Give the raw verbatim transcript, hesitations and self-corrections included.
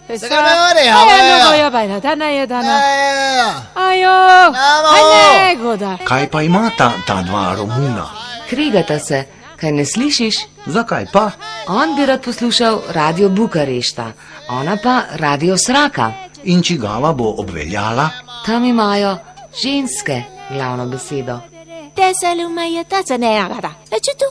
Se ga me ore, ha Aja, no jo bajna, dana je dana. Ajo, aj nego da. Kaj pa ima ta, ta dva Romuna? Krigata se, kaj ne slišiš? Zakaj pa? On bi rad poslušal radio Bukarešta, ona pa radio Sraka. In čigava bo obveljala? Tam imajo ženske glavno besedo. Te se lume je ta se ne agada. Eče tu,